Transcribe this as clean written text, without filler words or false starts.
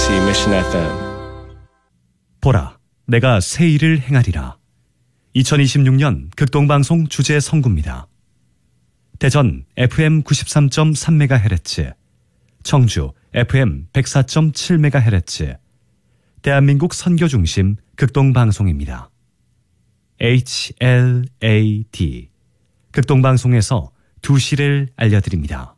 KBOC Mission FM. 보라, 내가 새 일을 행하리라. 2026년 극동방송 주제 선구입니다. 대전 FM 93.3MHz, 청주 FM 104.7MHz, 대한민국 선교중심 극동방송입니다. HLAD, 극동방송에서 2시를 알려드립니다.